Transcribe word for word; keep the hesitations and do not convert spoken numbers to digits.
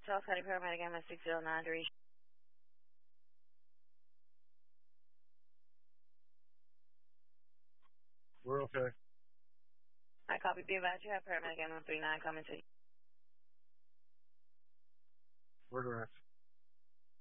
Charles County Paramedic M S six zero nine to reach. We're okay. I copy. Be advised you have Paramedic M one three nine coming to you. We're direct.